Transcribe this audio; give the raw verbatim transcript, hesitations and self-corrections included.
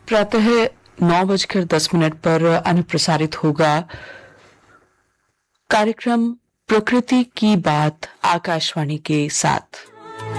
प्रातः नौ बजकर दस मिनट पर अनुप्रसारित होगा कार्यक्रम प्रकृति की बात आकाशवाणी के साथ।